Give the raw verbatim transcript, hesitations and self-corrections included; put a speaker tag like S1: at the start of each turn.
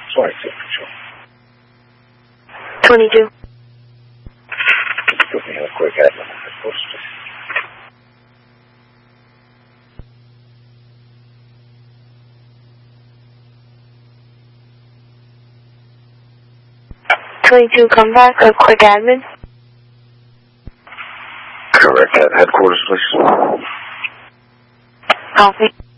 S1: twenty-two, control.
S2: twenty-two.
S1: Put me in a quick admin headquarters, please.
S2: twenty-two, come back, a quick admin.
S1: Correct, at headquarters, please.
S2: Copy.